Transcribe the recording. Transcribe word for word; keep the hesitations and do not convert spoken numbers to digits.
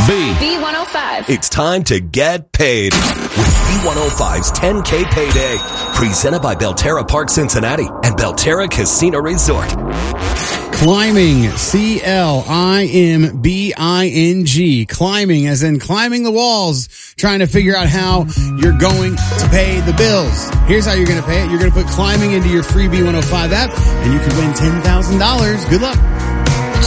B. B one oh five. It's time to get paid with B one oh five's ten K Payday. Presented by Belterra Park Cincinnati and Belterra Casino Resort. Climbing, C L I M B I N G. Climbing, as in climbing the walls, trying to figure out how you're going to pay the bills. Here's how you're going to pay it. You're going to put climbing into your free B one oh five app, and you could win ten thousand dollars. Good luck.